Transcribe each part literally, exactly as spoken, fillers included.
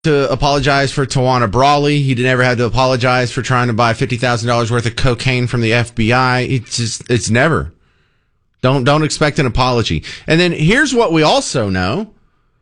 to apologize for Tawana Brawley. He never had to apologize for trying to buy fifty thousand dollars worth of cocaine from the F B I. It's just, it's never. Don't, don't expect an apology. And then here's what we also know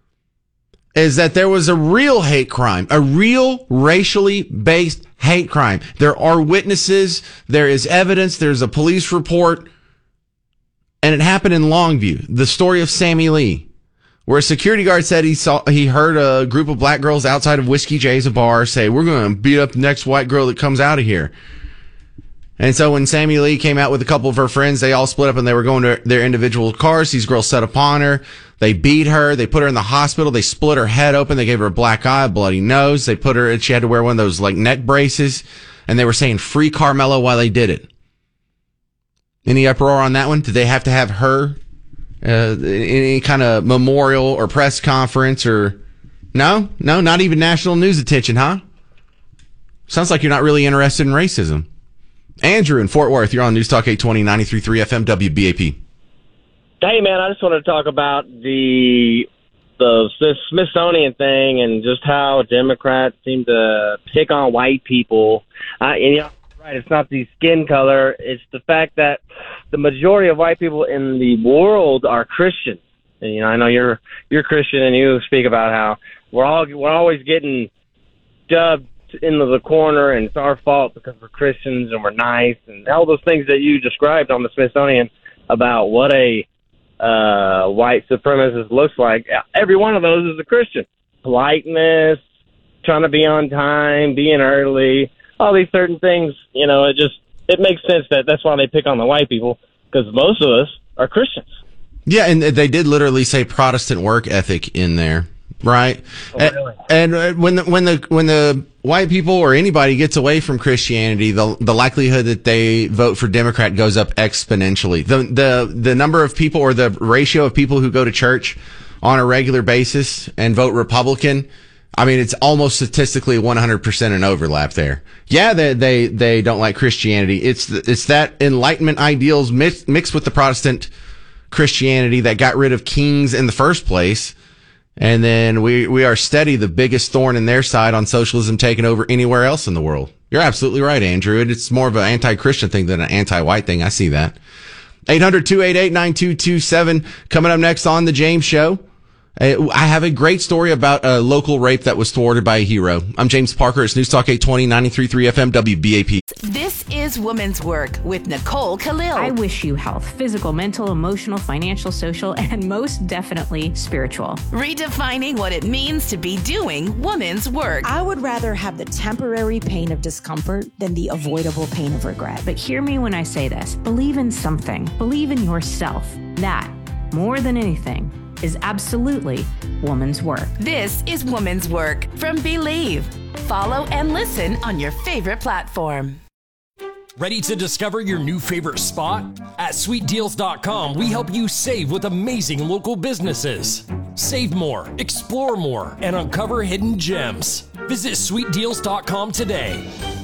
is that there was a real hate crime, a real racially based hate crime. There are witnesses. There is evidence. There's a police report. And it happened in Longview. The story of Sammy Lee, where a security guard said he saw, he heard a group of black girls outside of Whiskey J's, a bar, say, "We're going to beat up the next white girl that comes out of here." And so when Sammy Lee came out with a couple of her friends, they all split up and they were going to their individual cars. These girls set upon her. They beat her. They put her in the hospital. They split her head open. They gave her a black eye, a bloody nose. They put her, she had to wear one of those like neck braces. And they were saying "Free Carmelo" while they did it. Any uproar on that one? Did they have to have her Uh, any kind of memorial or press conference or no, no, not even national news attention, huh? Sounds like you're not really interested in racism. Andrew in Fort Worth, you're on News Talk eight twenty, ninety-three point three F M W B A P. Hey man, I just wanted to talk about the the, the Smithsonian thing and just how Democrats seem to pick on white people. Uh, and, you know, right, it's not the skin color, it's the fact that the majority of white people in the world are Christians. And, you know, I know you're you're Christian, and you speak about how we're all we're always getting dubbed into the corner, and it's our fault because we're Christians and we're nice, and all those things that you described on the Smithsonian about what a uh, white supremacist looks like. Every one of those is a Christian. Politeness, trying to be on time, being early, all these certain things. You know, it just it makes sense that that's why they pick on the white people, because most of us are Christians. Yeah, and they did literally say Protestant work ethic in there, right? Oh, really? And, and when the, when the when the white people or anybody gets away from Christianity, the the likelihood that they vote for Democrat goes up exponentially. The the the number of people, or the ratio of people who go to church on a regular basis and vote Republican, I mean, it's almost statistically one hundred percent an overlap there. Yeah, they they they don't like Christianity. It's it's that Enlightenment ideals mixed mixed with the Protestant Christianity that got rid of kings in the first place. And then we we are steady the biggest thorn in their side on socialism taking over anywhere else in the world. You're absolutely right, Andrew. It's more of an anti-Christian thing than an anti-white thing. I see that. eight hundred, two eight eight, nine two two seven. Coming up next on The James Show, I have a great story about a local rape that was thwarted by a hero. I'm James Parker. It's News Talk eight twenty, ninety-three point three F M W B A P. This is Women's Work with Nicole Khalil. I wish you health, physical, mental, emotional, financial, social, and most definitely spiritual. Redefining what it means to be doing women's work. I would rather have the temporary pain of discomfort than the avoidable pain of regret. But hear me when I say this. Believe in something. Believe in yourself. That, more than anything, is absolutely woman's work. This is Woman's Work from Believe. Follow and listen on your favorite platform. Ready to discover your new favorite spot? At sweet deals dot com, we help you save with amazing local businesses. Save more, explore more, and uncover hidden gems. Visit sweet deals dot com today.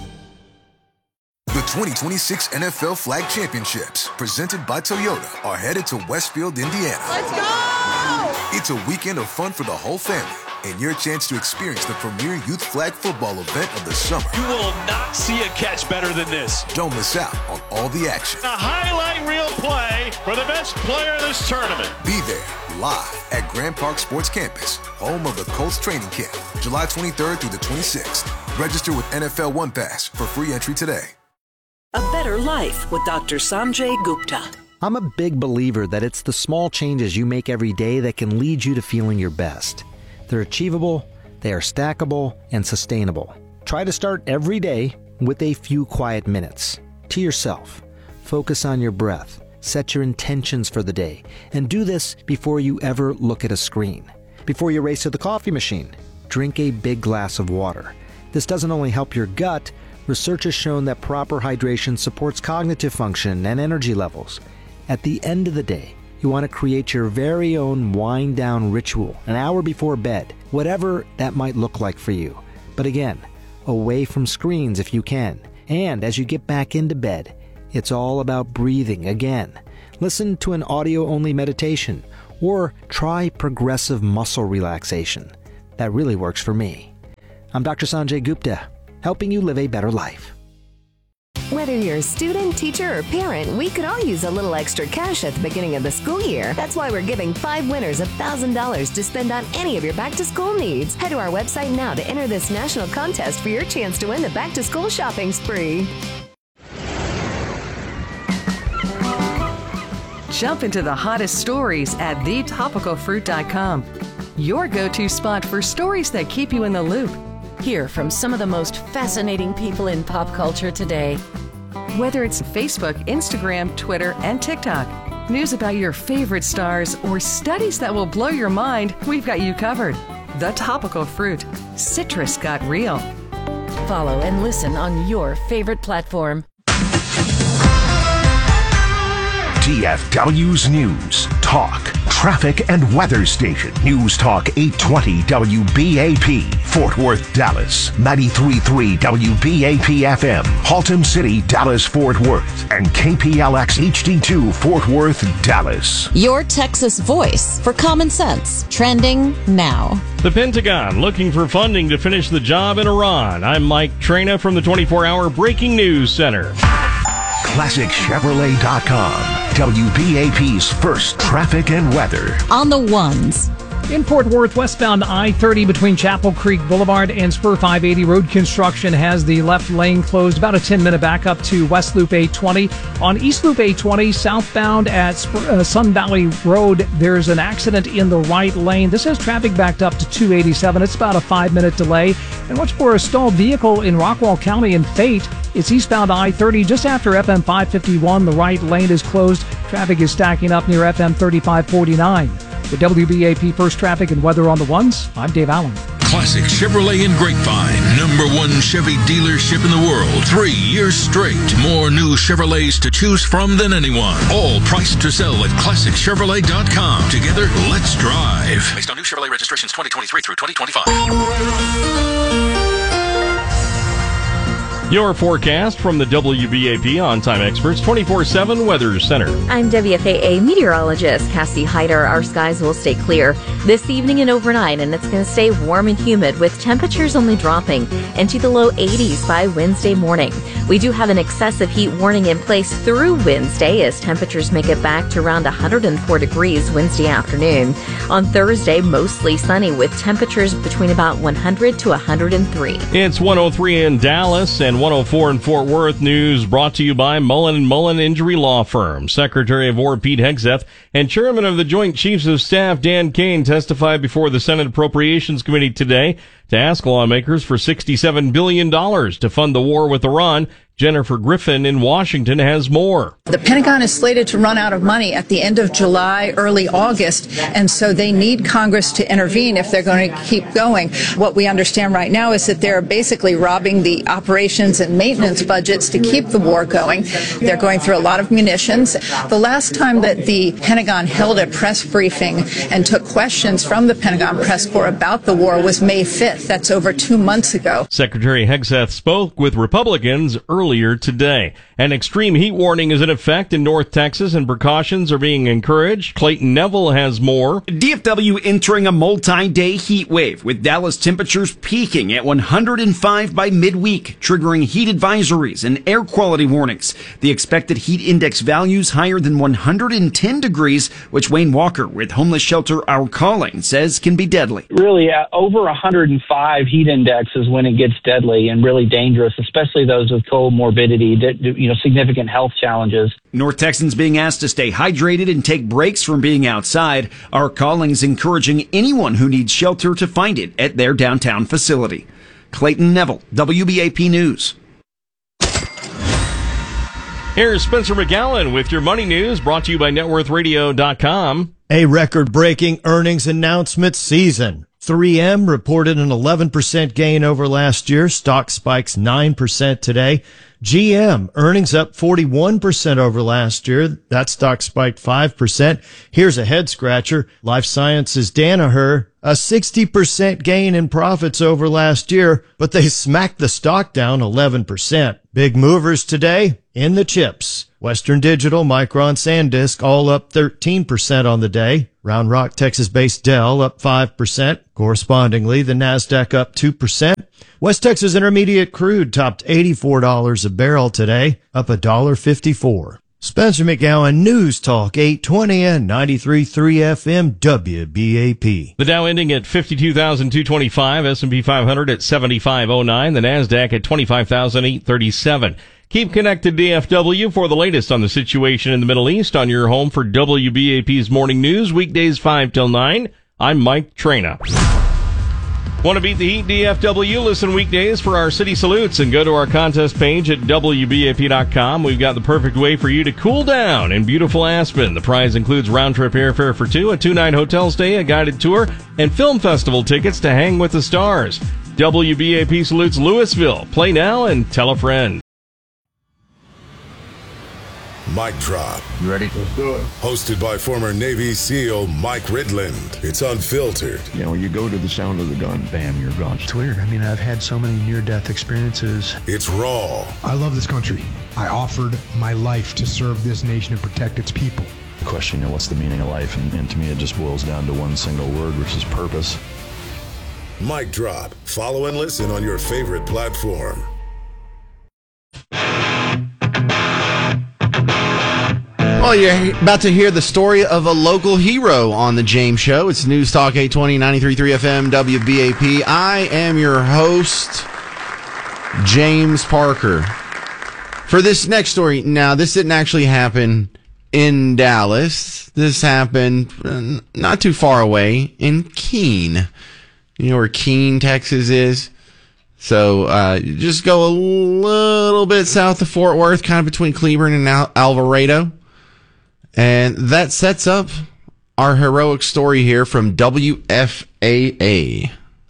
The twenty twenty-six N F L Flag Championships, presented by Toyota, are headed to Westfield, Indiana. Let's go! It's a weekend of fun for the whole family, and your chance to experience the premier youth flag football event of the summer. You will not see a catch better than this. Don't miss out on all the action. A highlight reel play for the best player of this tournament. Be there, live at Grand Park Sports Campus, home of the Colts training camp, July twenty-third through the twenty-sixth. Register with N F L One Pass for free entry today. A better life with Doctor Sanjay Gupta. I'm a big believer that it's the small changes you make every day that can lead you to feeling your best. They're achievable, they are stackable, and sustainable. Try to start every day with a few quiet minutes. To yourself. Focus on your breath. Set your intentions for the day. And do this before you ever look at a screen. Before you race to the coffee machine, drink a big glass of water. This doesn't only help your gut. Research has shown that proper hydration supports cognitive function and energy levels. At the end of the day, you want to create your very own wind-down ritual an hour before bed, whatever that might look like for you. But again, away from screens if you can. And as you get back into bed, it's all about breathing again. Listen to an audio-only meditation or try progressive muscle relaxation. That really works for me. I'm Doctor Sanjay Gupta, helping you live a better life. Whether you're a student, teacher, or parent, we could all use a little extra cash at the beginning of the school year. That's why we're giving five winners one thousand dollars to spend on any of your back-to-school needs. Head to our website now to enter this national contest for your chance to win the back-to-school shopping spree. Jump into the hottest stories at the topical fruit dot com. Your go-to spot for stories that keep you in the loop. Hear from some of the most fascinating people in pop culture today. Whether it's Facebook, Instagram, Twitter, and TikTok, news about your favorite stars, or studies that will blow your mind, we've got you covered. The Topical Fruit. Citrus got real. Follow and listen on your favorite platform. T F W's News, Talk, Traffic, and Weather Station. News Talk eight twenty W B A P, Fort Worth, Dallas. ninety-three point three W B A P F M, Haltom City, Dallas, Fort Worth. And K P L X H D two, Fort Worth, Dallas. Your Texas voice for common sense. Trending now. The Pentagon looking for funding to finish the job in Iran. I'm Mike Trina from the twenty-four hour Breaking News Center. Classic Chevrolet dot com, W B A P's first traffic and weather. On the ones. In Fort Worth, westbound I thirty between Chapel Creek Boulevard and Spur five eighty, road construction has the left lane closed. About a ten minute backup to West Loop eight twenty. On East Loop eight twenty, southbound at Spur, uh, Sun Valley Road, there's an accident in the right lane. This has traffic backed up to two eighty-seven. It's about a five minute delay. And watch for a stalled vehicle in Rockwall County in Fate. It's eastbound I thirty just after F M five fifty-one. The right lane is closed. Traffic is stacking up near F M thirty-five forty-nine. With W B A P First Traffic and Weather on the Ones, I'm Dave Allen. Classic Chevrolet in Grapevine, number one Chevy dealership in the world. Three years straight. More new Chevrolets to choose from than anyone. All priced to sell at Classic Chevrolet dot com. Together, let's drive. Based on new Chevrolet registrations twenty twenty-three through twenty twenty-five. Your forecast from the W B A P On-Time Experts twenty-four seven Weather Center. I'm W F A A meteorologist Cassie Hyder. Our skies will stay clear this evening and overnight, and it's going to stay warm and humid with temperatures only dropping into the low eighties by Wednesday morning. We do have an excessive heat warning in place through Wednesday as temperatures make it back to around one hundred four degrees Wednesday afternoon. On Thursday, mostly sunny with temperatures between about one hundred to one hundred three. It's one oh three in Dallas and one oh four in Fort Worth. News brought to you by Mullen and Mullen Injury Law Firm. Secretary of War Pete Hegseth and Chairman of the Joint Chiefs of Staff Dan Kane testified before the Senate Appropriations Committee today to ask lawmakers for sixty-seven billion dollars to fund the war with Iran. Jennifer Griffin in Washington has more. The Pentagon is slated to run out of money at the end of July, early August, and so they need Congress to intervene if they're going to keep going. What we understand right now is that they're basically robbing the operations and maintenance budgets to keep the war going. They're going through a lot of munitions. The last time that the Pentagon held a press briefing and took questions from the Pentagon press corps about the war was May fifth. That's over two months ago. Secretary Hegseth spoke with Republicans earlier Earlier today. An extreme heat warning is in effect in North Texas and precautions are being encouraged. Clayton Neville has more. D F W entering a multi-day heat wave with Dallas temperatures peaking at one hundred five by midweek, triggering heat advisories and air quality warnings. The expected heat index values higher than one hundred ten degrees, which Wayne Walker with homeless shelter Our Calling says can be deadly. Really, uh, over one hundred five heat index is when it gets deadly and really dangerous, especially those with cold morbidity, that, you know, significant health challenges. North Texans being asked to stay hydrated and take breaks from being outside. Our Calling's encouraging anyone who needs shelter to find it at their downtown facility. Clayton Neville, W B A P News. Here's Spencer McGowan with your money news brought to you by net worth radio dot com. A record-breaking earnings announcement season. three M reported an eleven percent gain over last year. Stock spikes nine percent today. G M earnings up forty-one percent over last year. That stock spiked five percent. Here's a head scratcher. Life Sciences Danaher, a sixty percent gain in profits over last year, but they smacked the stock down eleven percent. Big movers today in the chips. Western Digital, Micron, SanDisk all up thirteen percent on the day. Round Rock, Texas-based Dell up five percent. Correspondingly, the NASDAQ up two percent. West Texas Intermediate crude topped eighty-four dollars a barrel today, up one dollar fifty-four. Spencer McGowan, News Talk eight twenty and ninety-three point three F M W B A P. The Dow ending at fifty-two thousand two hundred twenty-five, S and P five hundred at seventy-five oh nine, the NASDAQ at twenty-five thousand eight hundred thirty-seven. Keep connected D F W for the latest on the situation in the Middle East on your home for W B A P's Morning News, weekdays five till nine. I'm Mike Trena. Want to beat the heat, D F W? Listen weekdays for our city salutes and go to our contest page at W B A P dot com. We've got the perfect way for you to cool down in beautiful Aspen. The prize includes round-trip airfare for two, a two-night hotel stay, a guided tour, and film festival tickets to hang with the stars. W B A P salutes Louisville. Play now and tell a friend. Mic Drop. You ready? Let's do it. Hosted by former Navy SEAL Mike Ridland. It's unfiltered. You know, you go to the sound of the gun, bam, you're gone. It's weird. I mean, I've had so many near-death experiences. It's raw. I love this country. I offered my life to serve this nation and protect its people. The question, you know, what's the meaning of life? And, and to me, it just boils down to one single word, which is purpose. Mic Drop. Follow and listen on your favorite platform. Well, you're about to hear the story of a local hero on the James Show. It's News Talk eight twenty, ninety-three point three F M, W B A P. I am your host, James Parker. For this next story, now, this didn't actually happen in Dallas. This happened not too far away in Keene. You know where Keene, Texas is? So uh, just go a little bit south of Fort Worth, kind of between Cleburne and Al- Alvarado. And that sets up our heroic story here from W F A A.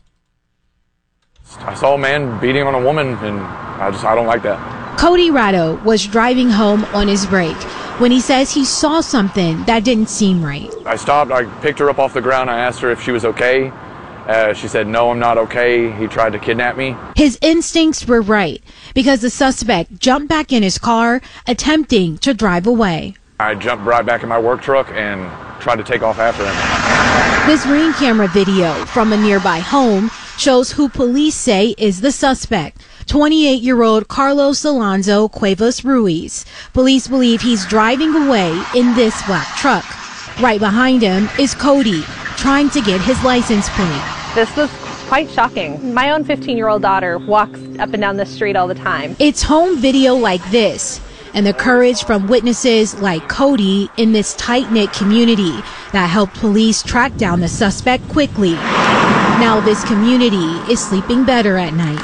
I saw a man beating on a woman, and I just, I don't like that. Cody Ratto was driving home on his break when he says he saw something that didn't seem right. I stopped, I picked her up off the ground, I asked her if she was okay. Uh, she said, no, I'm not okay. He tried to kidnap me. His instincts were right because the suspect jumped back in his car, attempting to drive away. I jumped right back in my work truck and tried to take off after him. This ring camera video from a nearby home shows who police say is the suspect, twenty-eight-year-old Carlos Alonzo Cuevas Ruiz. Police believe he's driving away in this black truck. Right behind him is Cody, trying to get his license plate. This was quite shocking. My own fifteen-year-old daughter walks up and down the street all the time. It's home video like this and the courage from witnesses like Cody in this tight-knit community that helped police track down the suspect quickly. Now this community is sleeping better at night.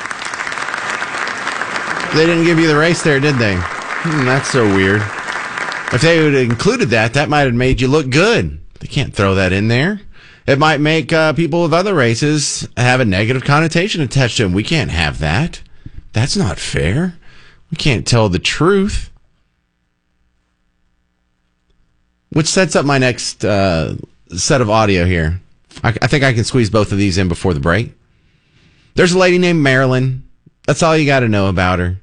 They didn't give you the race there, did they? Hmm, that's so weird. If they would have included that, that might have made you look good. They can't throw that in there. It might make uh, people of other races have a negative connotation attached to them. We can't have that. That's not fair. We can't tell the truth. Which sets up my next uh, set of audio here. I, I think I can squeeze both of these in before the break. There's a lady named Marilyn. That's all you got to know about her.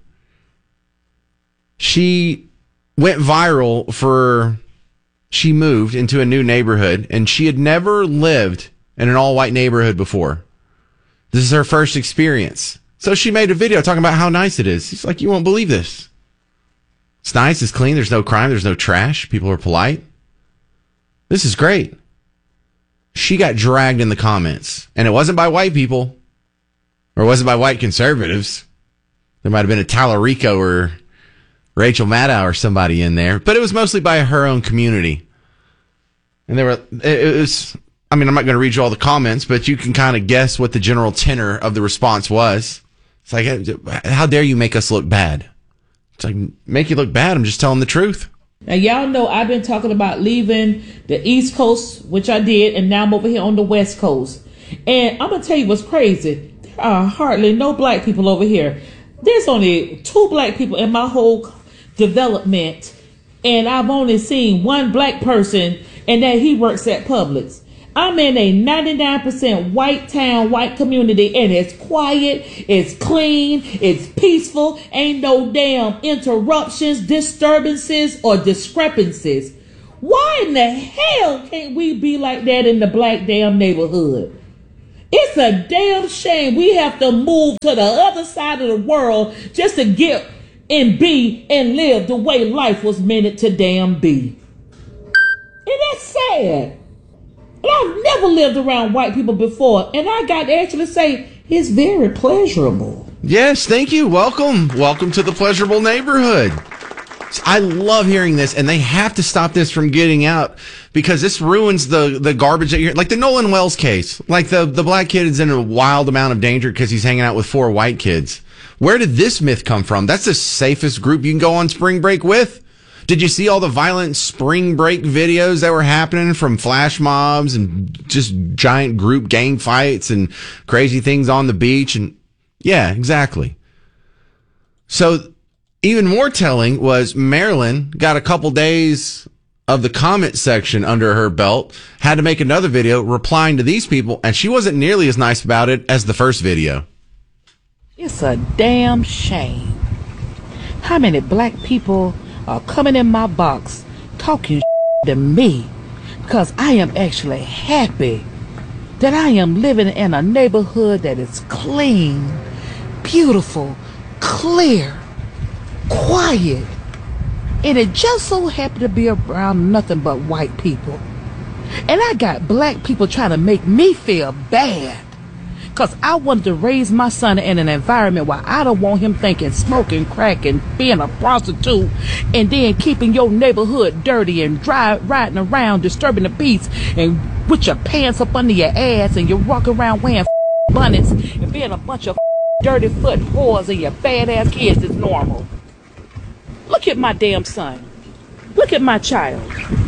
She went viral for... She moved into a new neighborhood, and she had never lived in an all-white neighborhood before. This is her first experience. So she made a video talking about how nice it is. She's like, you won't believe this. It's nice, it's clean, there's no crime, there's no trash, people are polite. This is great. She got dragged in the comments, and it wasn't by white people, or it wasn't by white conservatives. There might have been a Tallarico or Rachel Maddow or somebody in there, but it was mostly by her own community. And there were, it was, I mean, I'm not going to read you all the comments, but you can kind of guess what the general tenor of the response was. It's like, how dare you make us look bad? It's like, make you look bad? I'm just telling the truth. Now, y'all know I've been talking about leaving the East Coast, which I did, and now I'm over here on the West Coast. And I'm going to tell you what's crazy. There are hardly no black people over here. There's only two black people in my whole development, and I've only seen one black person, and that he works at Publix. I'm in a ninety-nine percent white town, white community, and it's quiet, it's clean, it's peaceful, ain't no damn interruptions, disturbances, or discrepancies. Why in the hell can't we be like that in the black damn neighborhood? It's a damn shame we have to move to the other side of the world just to get and be and live the way life was meant to damn be. And that's sad. And I've never lived around white people before, and I got to actually say, it's very pleasurable. Yes, thank you. Welcome. Welcome to the pleasurable neighborhood. I love hearing this, and they have to stop this from getting out because this ruins the, the garbage that you're like the Nolan Wells case. Like the, the black kid is in a wild amount of danger because he's hanging out with four white kids. Where did this myth come from? That's the safest group you can go on spring break with. Did you see all the violent spring break videos that were happening from flash mobs and just giant group gang fights and crazy things on the beach? And yeah, exactly. So even more telling was Marilyn got a couple days of the comment section under her belt, had to make another video replying to these people, and she wasn't nearly as nice about it as the first video. It's a damn shame how many black people are coming in my box talking to me because I am actually happy that I am living in a neighborhood that is clean, beautiful, clear, quiet, and it just so happened to be around nothing but white people. And I got black people trying to make me feel bad because I wanted to raise my son in an environment where I don't want him thinking smoking crack and being a prostitute and then keeping your neighborhood dirty and drive, riding around disturbing the peace and with your pants up under your ass and you walk around wearing bunnies and being a bunch of dirty foot whores and your fat ass kids is normal. Look at my damn son. Look at my child.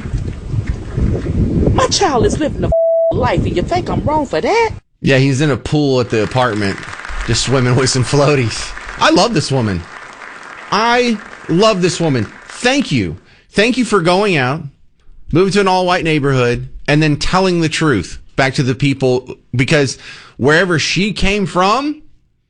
My child is living a life and you think I'm wrong for that? Yeah, he's in a pool at the apartment, just swimming with some floaties. I love this woman. I love this woman. Thank you. Thank you for going out, moving to an all-white neighborhood, and then telling the truth back to the people, because wherever she came from,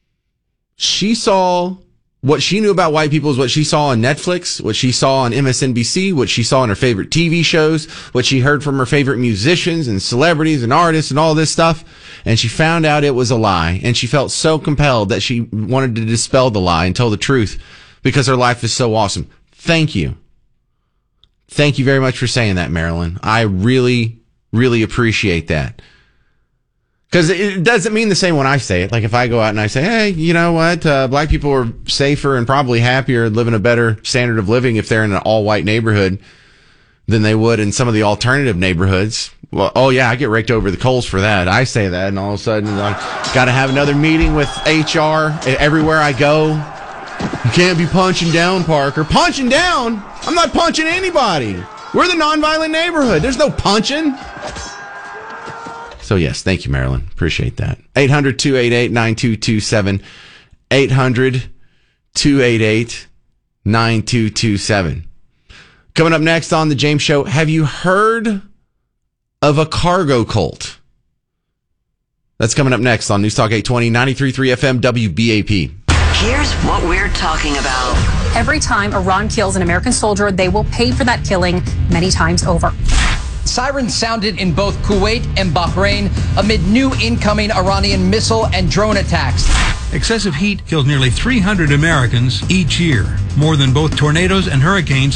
she saw what she knew about white people is what she saw on Netflix, what she saw on M S N B C, what she saw in her favorite T V shows, what she heard from her favorite musicians and celebrities and artists and all this stuff. And she found out it was a lie. And she felt so compelled that she wanted to dispel the lie and tell the truth because her life is so awesome. Thank you. Thank you very much for saying that, Marilyn. I really, really appreciate that. Because it doesn't mean the same when I say it. Like if I go out and I say, hey, you know what? Uh, black people are safer and probably happier, living a better standard of living if they're in an all-white neighborhood than they would in some of the alternative neighborhoods. Well, oh, yeah, I get raked over the coals for that. I say that, and all of a sudden I got to have another meeting with H R everywhere I go. You can't be punching down, Parker. Punching down? I'm not punching anybody. We're the nonviolent neighborhood. There's no punching. So, yes, thank you, Marilyn. Appreciate that. eight hundred, two eight eight, nine two two seven. eight hundred, two eight eight, nine two two seven. Coming up next on The James Show, have you heard of a cargo cult? That's coming up next on News Talk eight twenty, ninety-three point three F M, W B A P. Here's what we're talking about. Every time Iran kills an American soldier, they will pay for that killing many times over. Sirens sounded in both Kuwait and Bahrain amid new incoming Iranian missile and drone attacks. Excessive heat kills nearly three hundred Americans each year, more than both tornadoes and hurricanes.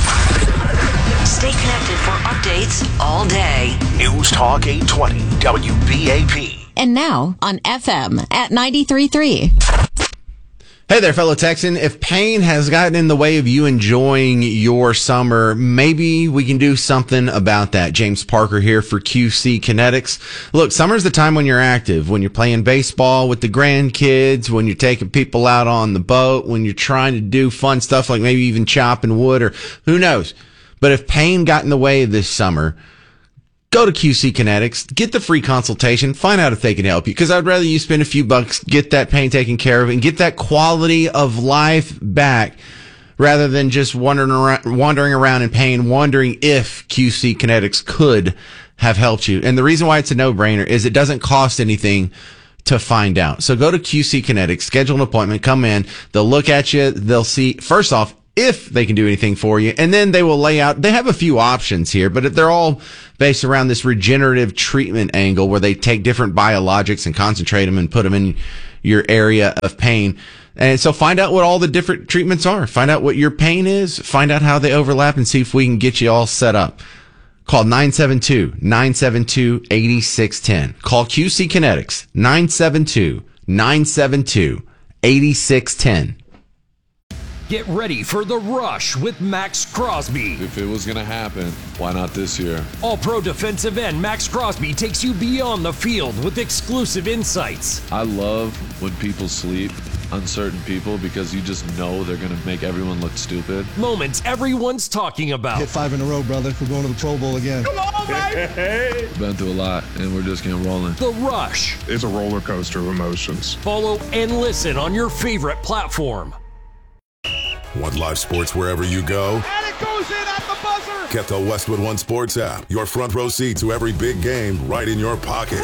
Stay connected for updates all day. News Talk eight twenty W B A P. And now on F M at ninety-three point three. Hey there, fellow Texan. If pain has gotten in the way of you enjoying your summer, maybe we can do something about that. James Parker here for Q C Kinetics. Look, summer's the time when you're active, when you're playing baseball with the grandkids, when you're taking people out on the boat, when you're trying to do fun stuff like maybe even chopping wood or who knows. But if pain got in the way this summer, go to Q C Kinetics, get the free consultation, find out if they can help you. Because I'd rather you spend a few bucks, get that pain taken care of, and get that quality of life back, rather than just wandering around, wandering around in pain, wondering if Q C Kinetics could have helped you. And the reason why it's a no-brainer is it doesn't cost anything to find out. So go to Q C Kinetics, schedule an appointment, come in, they'll look at you, they'll see, first off, if they can do anything for you, and then they will lay out, they have a few options here, but they're all based around this regenerative treatment angle where they take different biologics and concentrate them and put them in your area of pain. And so find out what all the different treatments are. Find out what your pain is, find out how they overlap, and see if we can get you all set up. Call nine seven two, nine seven two, eight six one zero. Call Q C Kinetics, nine seven two, nine seven two, eight six one zero. Get ready for The Rush with Max Crosby. If it was going to happen, why not this year? All-pro defensive end Max Crosby takes you beyond the field with exclusive insights. I love when people sleep, uncertain people, because you just know they're going to make everyone look stupid. Moments everyone's talking about. Hit five in a row, brother. We're going to the Pro Bowl again. Come on, baby! Been through a lot, and we're just getting rolling. The Rush. It's a roller coaster of emotions. Follow and listen on your favorite platform. Want live sports wherever you go? And it goes in at the buzzer! Get the Westwood One Sports app. Your front row seat to every big game right in your pocket.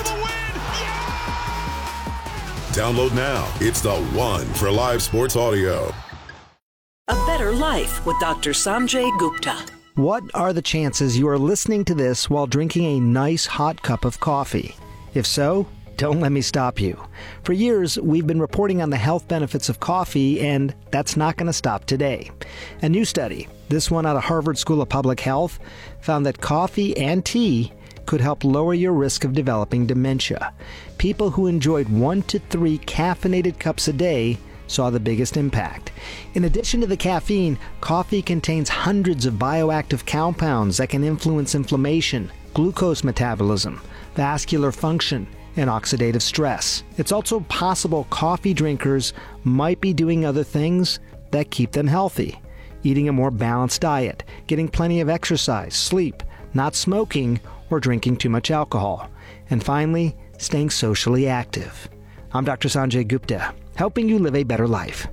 Download now. It's the one for live sports audio. A Better Life with Doctor Sanjay Gupta. What are the chances you are listening to this while drinking a nice hot cup of coffee? If so, don't let me stop you. For years, we've been reporting on the health benefits of coffee, and that's not going to stop today. A new study, this one out of Harvard School of Public Health, found that coffee and tea could help lower your risk of developing dementia. People who enjoyed one to three caffeinated cups a day saw the biggest impact. In addition to the caffeine, coffee contains hundreds of bioactive compounds that can influence inflammation, glucose metabolism, vascular function, and oxidative stress. It's also possible coffee drinkers might be doing other things that keep them healthy. Eating a more balanced diet, getting plenty of exercise, sleep, not smoking, or drinking too much alcohol. And finally, staying socially active. I'm Doctor Sanjay Gupta, helping you live a better life.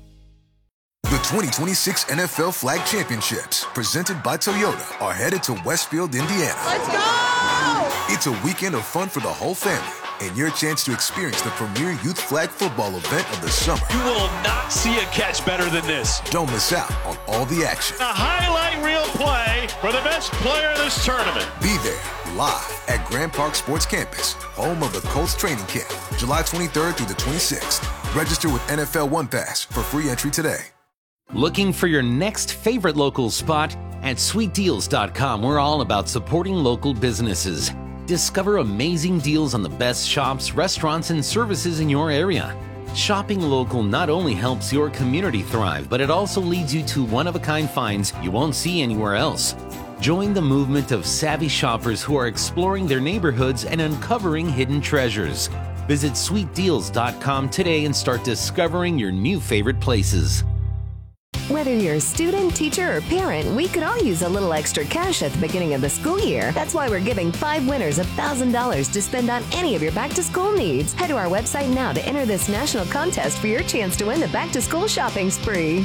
The twenty twenty-six N F L Flag Championships, presented by Toyota, are headed to Westfield, Indiana. Let's go! It's a weekend of fun for the whole family, and your chance to experience the premier youth flag football event of the summer. You will not see a catch better than this. Don't miss out on all the action. A highlight reel play for the best player in this tournament. Be there, live at Grand Park Sports Campus, home of the Colts training camp, July twenty-third through the twenty-sixth. Register with N F L One Pass for free entry today. Looking for your next favorite local spot? At sweet deals dot com, we're all about supporting local businesses. Discover amazing deals on the best shops, restaurants, and services in your area. Shopping local not only helps your community thrive, but it also leads you to one-of-a-kind finds you won't see anywhere else. Join the movement of savvy shoppers who are exploring their neighborhoods and uncovering hidden treasures. Visit sweet deals dot com today and start discovering your new favorite places. Whether you're a student, teacher, or parent, we could all use a little extra cash at the beginning of the school year. That's why we're giving five winners one thousand dollars to spend on any of your back-to-school needs. Head to our website now to enter this national contest for your chance to win the back-to-school shopping spree.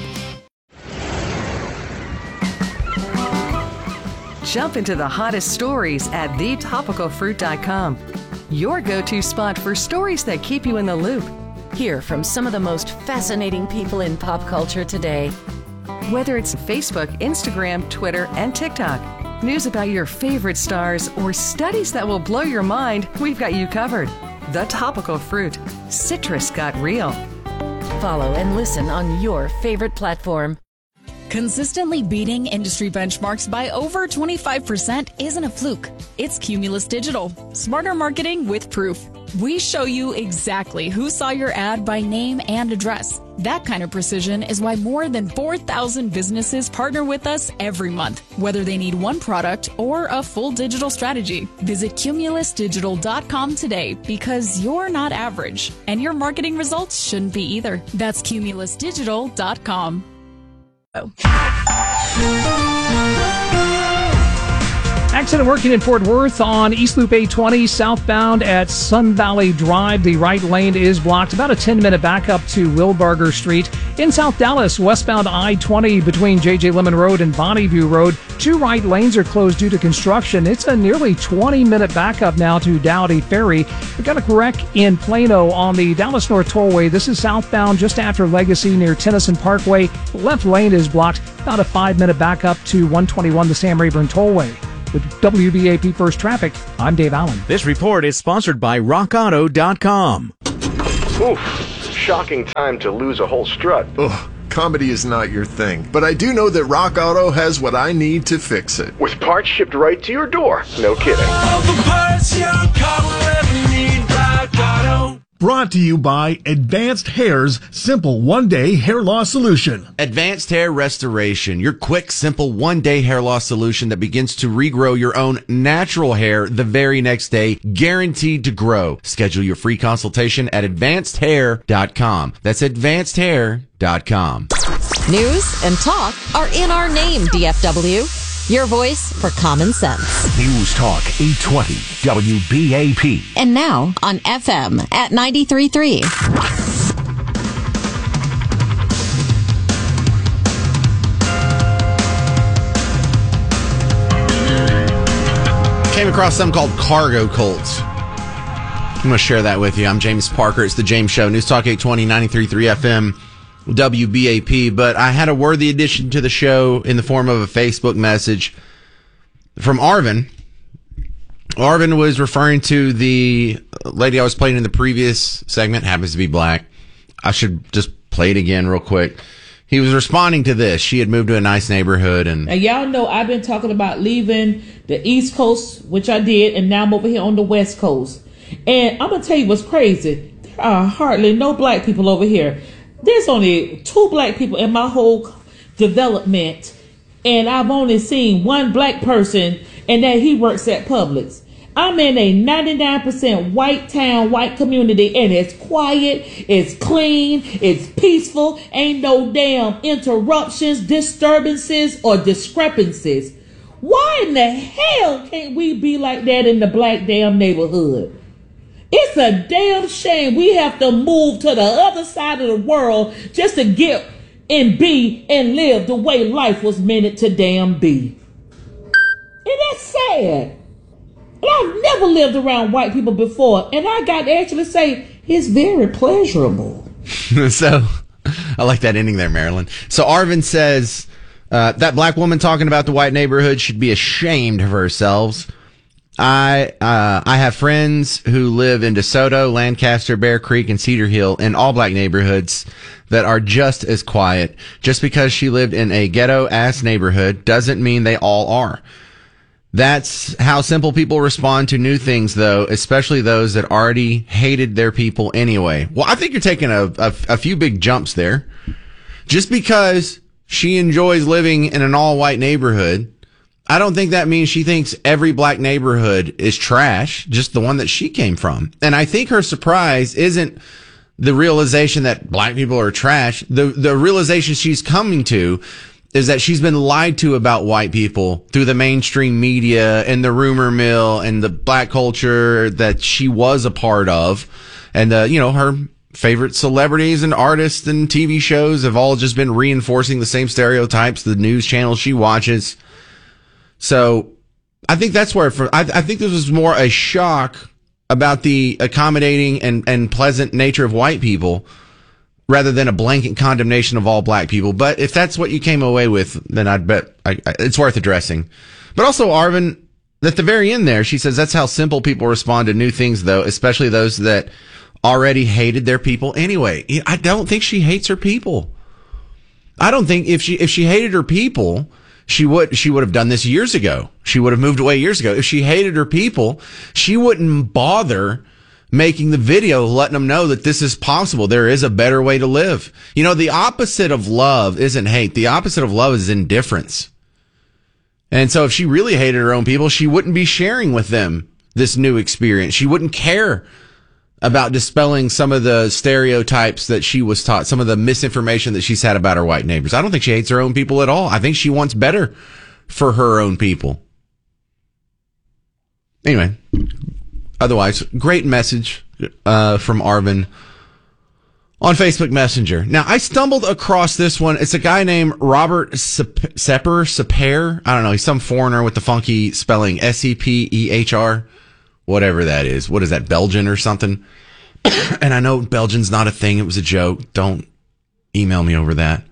Jump into the hottest stories at the topical fruit dot com. Your go-to spot for stories that keep you in the loop. Hear from some of the most fascinating people in pop culture today. Whether it's Facebook, Instagram, Twitter, and TikTok, news about your favorite stars, or studies that will blow your mind, we've got you covered. The Topical Fruit. Citrus got real. Follow and listen on your favorite platform. Consistently beating industry benchmarks by over twenty-five percent isn't a fluke. It's Cumulus Digital. Smarter marketing with proof. We show you exactly who saw your ad by name and address. That kind of precision is why more than four thousand businesses partner with us every month, whether they need one product or a full digital strategy. Visit cumulus digital dot com today, because you're not average, and your marketing results shouldn't be either. That's cumulus digital dot com. Accident working in Fort Worth on East Loop eight twenty southbound at Sun Valley Drive. The right lane is blocked. About a ten-minute backup to Wilbarger Street. In South Dallas, westbound I twenty between J J Lemon Road and Bonneview Road, two right lanes are closed due to construction. It's a nearly twenty-minute backup now to Dowdy Ferry. We got a wreck in Plano on the Dallas North Tollway. This is southbound just after Legacy near Tennyson Parkway. Left lane is blocked. About a five-minute backup to one twenty-one, the Sam Rayburn Tollway. With W B A P First Traffic, I'm Dave Allen. This report is sponsored by rock auto dot com. Oof, shocking time to lose a whole strut. Ugh, comedy is not your thing, but I do know that Rock Auto has what I need to fix it. With parts shipped right to your door. No kidding. All the parts your car will ever need, Rock Auto. Brought to you by Advanced Hair's simple one-day hair loss solution. Advanced Hair Restoration, your quick, simple one-day hair loss solution that begins to regrow your own natural hair the very next day, guaranteed to grow. Schedule your free consultation at advanced hair dot com. That's advanced hair dot com. News and talk are in our name, D F W. Your voice for common sense. News Talk eight twenty W B A P. And now on F M at ninety-three point three. Came across something called cargo cults. I'm going to share that with you. I'm James Parker. It's the James Show. News Talk eight twenty, ninety-three point three F M. W B A P, but I had a worthy addition to the show in the form of a Facebook message from Arvin. Arvin was referring to the lady I was playing in the previous segment, happens to be black. I should just play it again real quick. He was responding to this. She had moved to a nice neighborhood. And, and y'all know I've been talking about leaving the East Coast, which I did, and now I'm over here on the West Coast. And I'm going to tell you what's crazy. There are hardly no black people over here. There's only two black people in my whole development, and I've only seen one black person, and that he works at Publix. I'm in a ninety-nine percent white town, white community, and it's quiet, it's clean, it's peaceful, ain't no damn interruptions, disturbances, or discrepancies. Why in the hell can't we be like that in the black damn neighborhood? It's a damn shame we have to move to the other side of the world just to get and be and live the way life was meant to damn be. And that's sad. And I've never lived around white people before, and I got to actually say it's very pleasurable. So, I like that ending there, Marilyn. So Arvin says uh, that black woman talking about the white neighborhood should be ashamed of herself. I uh, I have friends who live in DeSoto, Lancaster, Bear Creek, and Cedar Hill in all black neighborhoods that are just as quiet. Just because she lived in a ghetto-ass neighborhood doesn't mean they all are. That's how simple people respond to new things, though, especially those that already hated their people anyway. Well, I think you're taking a, a, a few big jumps there. Just because she enjoys living in an all-white neighborhood, I don't think that means she thinks every black neighborhood is trash, just the one that she came from. And I think her surprise isn't the realization that black people are trash. The the realization she's coming to is that she's been lied to about white people through the mainstream media and the rumor mill and the black culture that she was a part of. And, uh, you know, her favorite celebrities and artists and T V shows have all just been reinforcing the same stereotypes, the news channels she watches. So I think that's where, for, I, I think this was more a shock about the accommodating and, and pleasant nature of white people rather than a blanket condemnation of all black people. But if that's what you came away with, then I'd bet I, I, it's worth addressing. But also, Arvin, at the very end there, she says that's how simple people respond to new things, though, especially those that already hated their people anyway. I don't think she hates her people. I don't think if she if she hated her people, She would, she would have done this years ago. She would have moved away years ago. If she hated her people, she wouldn't bother making the video, letting them know that this is possible. There is a better way to live. You know, the opposite of love isn't hate. The opposite of love is indifference. And so if she really hated her own people, she wouldn't be sharing with them this new experience. She wouldn't care about dispelling some of the stereotypes that she was taught, some of the misinformation that she's had about her white neighbors. I don't think she hates her own people at all. I think she wants better for her own people. Anyway, otherwise, great message uh, from Arvin on Facebook Messenger. Now, I stumbled across this one. It's a guy named Robert Sepper, Sepper. I don't know. He's some foreigner with the funky spelling, S E P E H R, whatever that is. What is that, Belgian or something? And I know Belgian's not a thing. It was a joke. Don't email me over that.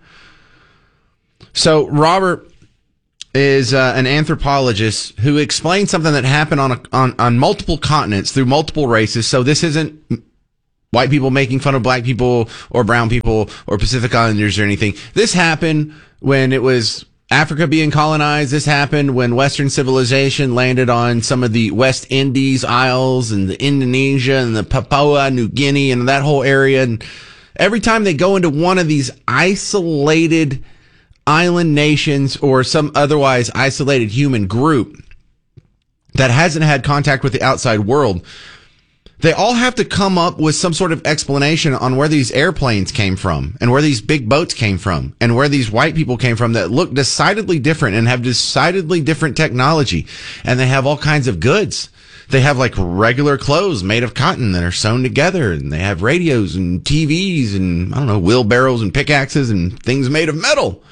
So Robert is uh, an anthropologist who explained something that happened on, a, on on multiple continents through multiple races. So this isn't white people making fun of black people or brown people or Pacific Islanders or anything. This happened when it was Africa being colonized. This happened when Western civilization landed on some of the West Indies Isles and the Indonesia and the Papua New Guinea and that whole area. And every time they go into one of these isolated island nations or some otherwise isolated human group that hasn't had contact with the outside world, they all have to come up with some sort of explanation on where these airplanes came from and where these big boats came from and where these white people came from that look decidedly different and have decidedly different technology. And they have all kinds of goods. They have like regular clothes made of cotton that are sewn together, and they have radios and T Vs and, I don't know, wheelbarrows and pickaxes and things made of metal.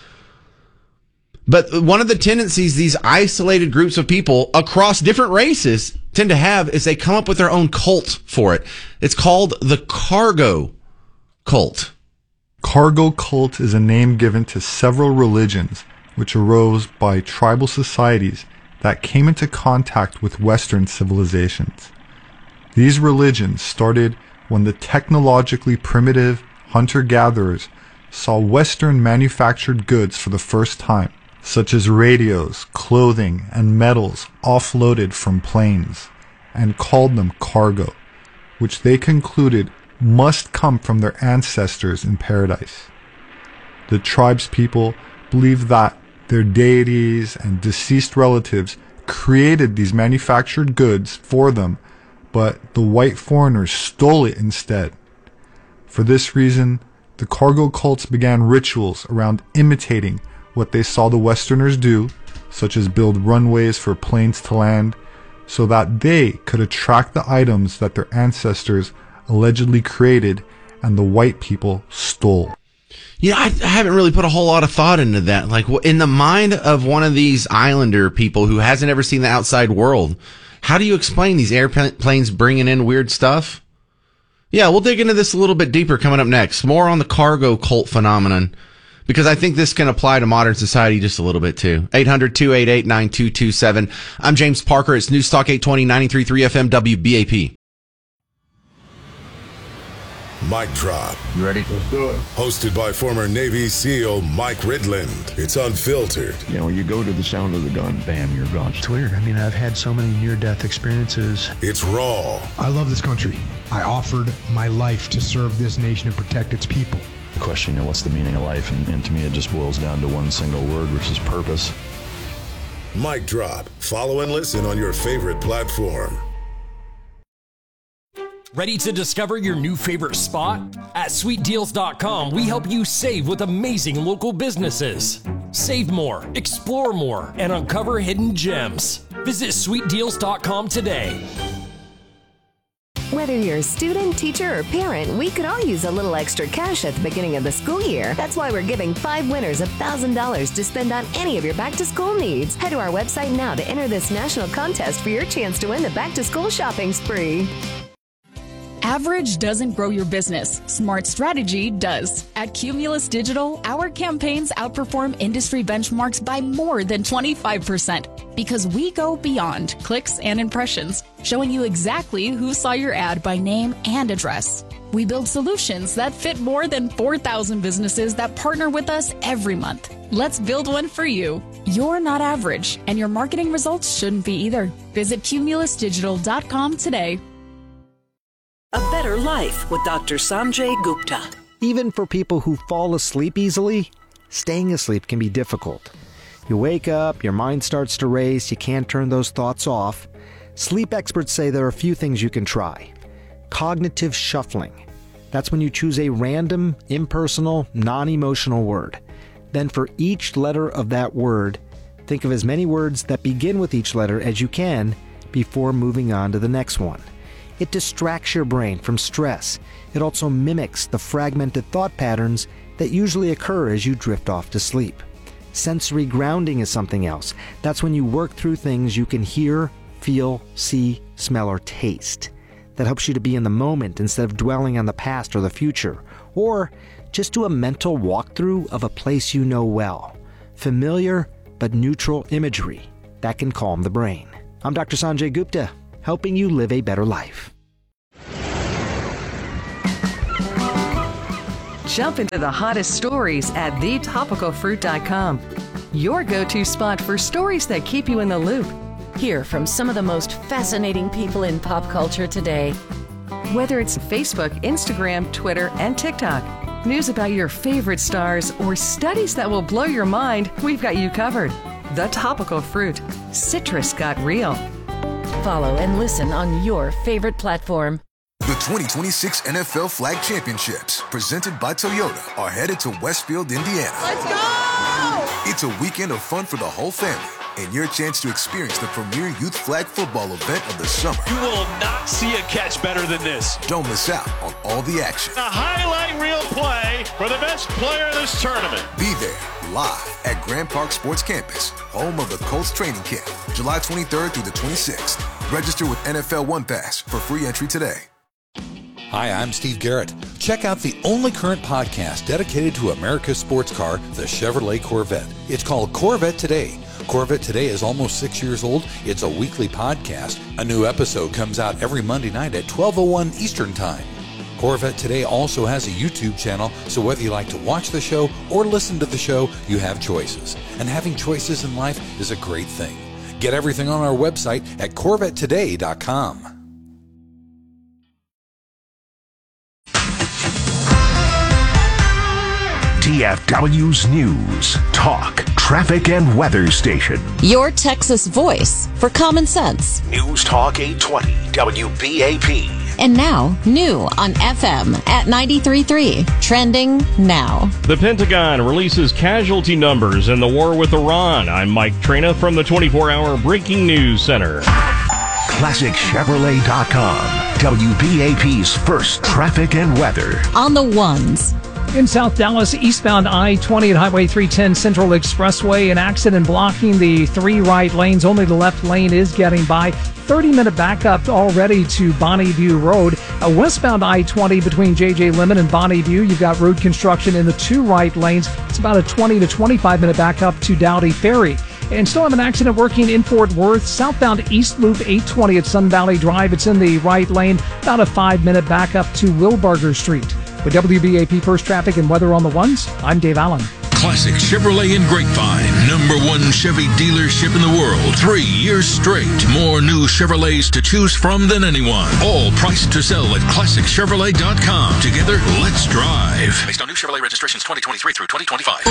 But one of the tendencies these isolated groups of people across different races tend to have is they come up with their own cult for it. It's called the cargo cult. Cargo cult is a name given to several religions which arose by tribal societies that came into contact with Western civilizations. These religions started when the technologically primitive hunter-gatherers saw Western manufactured goods for the first time, such as radios, clothing, and metals offloaded from planes, and called them cargo, which they concluded must come from their ancestors in paradise. The tribe's people believed that their deities and deceased relatives created these manufactured goods for them, but the white foreigners stole it instead. For this reason, the cargo cults began rituals around imitating what they saw the Westerners do, such as build runways for planes to land, so that they could attract the items that their ancestors allegedly created and the white people stole. Yeah, I haven't really put a whole lot of thought into that. Like, in the mind of one of these islander people who hasn't ever seen the outside world, how do you explain these airplanes bringing in weird stuff? Yeah, we'll dig into this a little bit deeper coming up next. More on the cargo cult phenomenon, because I think this can apply to modern society just a little bit too. eight hundred, two eight eight, nine two two seven. I'm James Parker. It's News Talk eight twenty, ninety-three point three F M W B A P. Mic Drop. You ready? Let's do it. Hosted by former Navy SEAL Mike Ridland. It's unfiltered. You know, you go to the sound of the gun, bam, you're gone. It's weird. I mean, I've had so many near-death experiences. It's raw. I love this country. I offered my life to serve this nation and protect its people. The question, you know, what's the meaning of life? And, and to me, it just boils down to one single word, which is purpose. Mic Drop. Follow and listen on your favorite platform. Ready to discover your new favorite spot? At sweet deals dot com, we help you save with amazing local businesses. Save more, explore more, and uncover hidden gems. Visit sweet deals dot com today. Whether you're a student, teacher, or parent, we could all use a little extra cash at the beginning of the school year. That's why we're giving five winners one thousand dollars to spend on any of your back-to-school needs. Head to our website now to enter this national contest for your chance to win the back-to-school shopping spree. Average doesn't grow your business. Smart strategy does. At Cumulus Digital, our campaigns outperform industry benchmarks by more than twenty-five percent because we go beyond clicks and impressions, showing you exactly who saw your ad by name and address. We build solutions that fit more than four thousand businesses that partner with us every month. Let's build one for you. You're not average, and your marketing results shouldn't be either. Visit cumulus digital dot com today. A Better Life with Doctor Sanjay Gupta. Even for people who fall asleep easily, staying asleep can be difficult. You wake up, your mind starts to race, you can't turn those thoughts off. Sleep experts say there are a few things you can try. Cognitive shuffling. That's when you choose a random, impersonal, non-emotional word. Then for each letter of that word, think of as many words that begin with each letter as you can before moving on to the next one. It distracts your brain from stress. It also mimics the fragmented thought patterns that usually occur as you drift off to sleep. Sensory grounding is something else. That's when you work through things you can hear, feel, see, smell, or taste. That helps you to be in the moment instead of dwelling on the past or the future. Or just do a mental walkthrough of a place you know well. Familiar but neutral imagery that can calm the brain. I'm Doctor Sanjay Gupta, helping you live a better life. Jump into the hottest stories at the topical fruit dot com. Your go-to spot for stories that keep you in the loop. Hear from some of the most fascinating people in pop culture today. Whether it's Facebook, Instagram, Twitter, and TikTok, news about your favorite stars, or studies that will blow your mind, we've got you covered. The Topical Fruit. Citrus got real. Follow and listen on your favorite platform. The twenty twenty-six N F L Flag Championships, presented by Toyota, are headed to Westfield, Indiana. Let's go! It's a weekend of fun for the whole family, and your chance to experience the premier youth flag football event of the summer. You will not see a catch better than this. Don't miss out on all the action. A highlight reel play for the best player of this tournament. Be there, live at Grand Park Sports Campus, home of the Colts training camp, July twenty-third through the twenty-sixth. Register with N F L One Pass for free entry today. Hi, I'm Steve Garrett. Check out the only current podcast dedicated to America's sports car, the Chevrolet Corvette. It's called Corvette Today. Corvette Today is almost six years old. It's a weekly podcast. A new episode comes out every Monday night at twelve oh one Eastern Time. Corvette Today also has a YouTube channel, so whether you like to watch the show or listen to the show, you have choices. And having choices in life is a great thing. Get everything on our website at corvette today dot com. D F W's News, Talk, Traffic, and Weather Station. Your Texas voice for common sense. News Talk eight twenty W B A P. And now, new on F M at ninety-three point three. Trending now. The Pentagon releases casualty numbers in the war with Iran. I'm Mike Trina from the twenty-four hour Breaking News Center. Classic Chevrolet dot com. W B A P's first traffic and weather. On the ones. In South Dallas, eastbound I twenty at Highway three ten Central Expressway, an accident blocking the three right lanes. Only the left lane is getting by. thirty minute backup already to Bonnie View Road. A westbound I twenty between J J Lemon and Bonnie View. You've got road construction in the two right lanes. It's about a twenty to twenty-five minute backup to Dowdy Ferry. And still have an accident working in Fort Worth. Southbound East Loop eight twenty at Sun Valley Drive. It's in the right lane. About a five minute backup to Wilbarger Street. With W B A P First Traffic and Weather on the Ones, I'm Dave Allen. Classic Chevrolet in Grapevine, number one Chevy dealership in the world. Three years straight. More new Chevrolets to choose from than anyone. All priced to sell at classic chevrolet dot com. Together, let's drive. Based on new Chevrolet registrations twenty twenty-three through twenty twenty-five.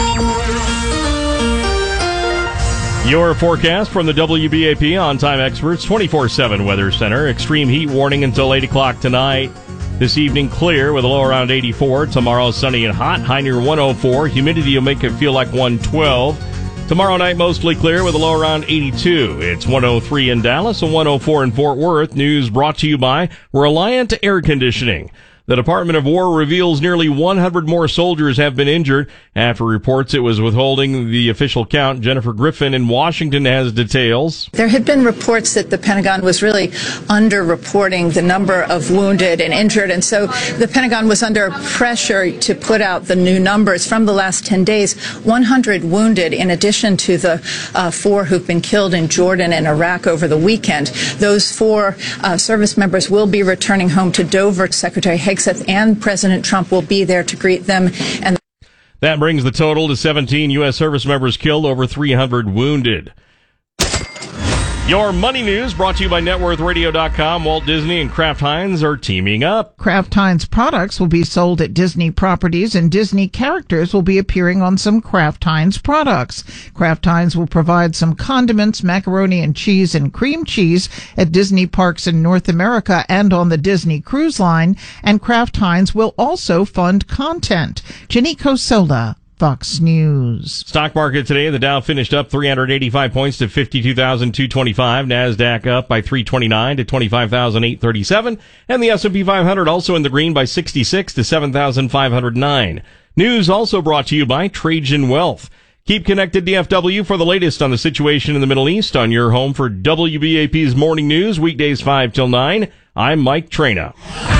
Your forecast from the W B A P On-Time Experts twenty-four seven Weather Center. Extreme heat warning until eight o'clock tonight. This evening, clear with a low around eighty-four. Tomorrow, sunny and hot, high near one oh four. Humidity will make it feel like one twelve. Tomorrow night, mostly clear with a low around eighty-two. It's one oh three in Dallas and one oh four in Fort Worth. News brought to you by Reliant Air Conditioning. The Department of War reveals nearly one hundred more soldiers have been injured after reports it was withholding the official count. Jennifer Griffin in Washington has details. There had been reports that the Pentagon was really under-reporting the number of wounded and injured, and so the Pentagon was under pressure to put out the new numbers from the last ten days. one hundred wounded in addition to the uh, four who've been killed in Jordan and Iraq over the weekend. Those four uh, service members will be returning home to Dover. Secretary Hegseth and President Trump will be there to greet them. And that brings the total to seventeen U S service members killed, over three hundred wounded. Your money news brought to you by net worth radio dot com. Walt Disney and Kraft Heinz are teaming up. Kraft Heinz products will be sold at Disney properties, and Disney characters will be appearing on some Kraft Heinz products. Kraft Heinz will provide some condiments, macaroni and cheese, and cream cheese at Disney parks in North America and on the Disney Cruise Line, and Kraft Heinz will also fund content. Jenny Cosola Fox News. Stock market today, the Dow finished up three hundred eighty-five points to fifty-two thousand two hundred twenty-five. NASDAQ up by three twenty-nine to twenty-five thousand eight hundred thirty-seven. And the S and P five hundred also in the green by sixty-six to seven thousand five hundred nine. News also brought to you by Trajan Wealth. Keep connected D F W for the latest on the situation in the Middle East on your home for W B A P's Morning News, weekdays five till nine. I'm Mike Traina.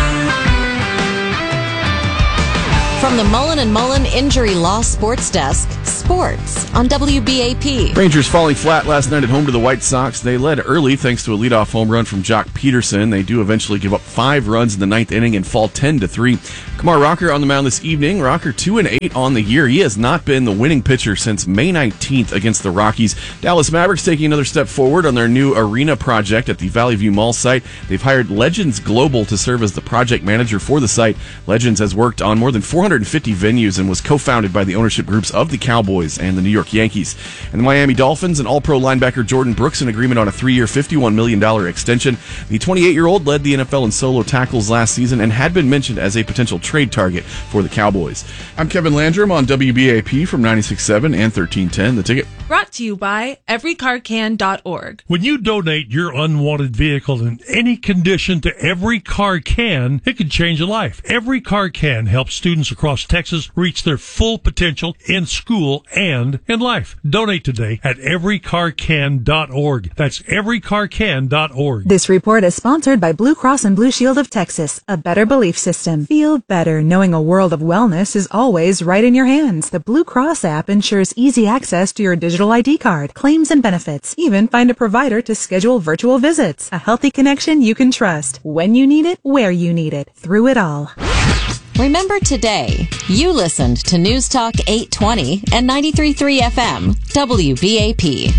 From the Mullen and Mullen Injury Law Sports Desk, sports on W B A P. Rangers falling flat last night at home to the White Sox. They led early thanks to a leadoff home run from Jock Peterson. They do eventually give up five runs in the ninth inning and fall ten to three. Kumar Rocker on the mound this evening. Rocker two and eight on the year. He has not been the winning pitcher since May nineteenth against the Rockies. Dallas Mavericks taking another step forward on their new arena project at the Valley View Mall site. They've hired Legends Global to serve as the project manager for the site. Legends has worked on more than four hundred fifty venues and was co-founded by the ownership groups of the Cowboys and the New York Yankees. And the Miami Dolphins and All-Pro linebacker Jordan Brooks in agreement on a three-year, fifty-one million dollars extension. The twenty-eight-year-old led the N F L in solo tackles last season and had been mentioned as a potential trade target for the Cowboys. I'm Kevin Landrum on W B A P from ninety-six point seven and thirteen ten. The Ticket. Brought to you by every car can dot org. When you donate your unwanted vehicle in any condition to Every Car Can, it can change a life. Every Car Can helps students across Texas reach their full potential in school and in life. Donate today at every car can dot org. That's every car can dot org. This report is sponsored by Blue Cross and Blue Shield of Texas, a better belief system. Feel better knowing a world of wellness is always right in your hands. The Blue Cross app ensures easy access to your digital I D card, claims and benefits. Even find a provider to schedule virtual visits. A healthy connection you can trust. When you need it, where you need it. Through it all. Remember today, you listened to News Talk eight twenty and ninety-three point three F M, W B A P.